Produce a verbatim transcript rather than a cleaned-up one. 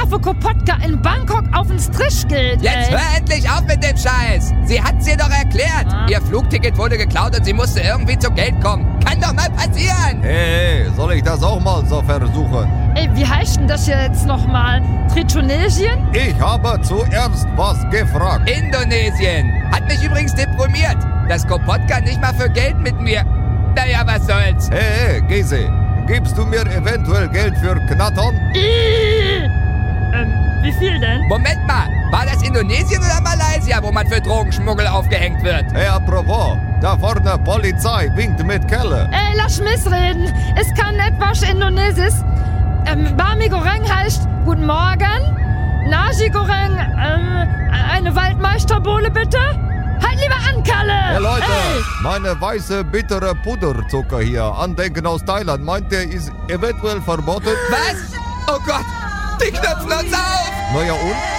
für Kopotka in Bangkok auf den Strich gilt, Jetzt ey. hör endlich auf mit dem Scheiß. Sie hat's dir doch erklärt. Ah. Ihr Flugticket wurde geklaut und sie musste irgendwie zu Geld kommen. Kann doch mal passieren. Hey, hey, soll ich das auch mal so versuchen? Ey, wie heißt denn das hier jetzt nochmal? Tritunesien? Ich habe zuerst was gefragt. Indonesien. Hat mich übrigens deprimiert. Das Kopotka nicht mal für Geld mit mir. Naja, was soll's. Hey, hey, Gese, gibst du mir eventuell Geld für Knattern? Ih. Ähm, wie viel denn? Moment mal. War das Indonesien oder Malaysia, wo man für Drogenschmuggel aufgehängt wird? Hey, apropos, da vorne Polizei winkt mit Kelle. Ey, lass mich reden. Es kann etwas Indonesisch. Ähm, Bami Goreng heißt Guten Morgen. Nasi Goreng, ähm, eine Waldmeisterbowle bitte. Halt lieber an, Kalle. Hey Leute, Ey. meine weiße bittere Puderzucker hier, Andenken aus Thailand, meint der ist eventuell verboten? Was? Oh Gott, die knöpfen uns auf. Na ja und?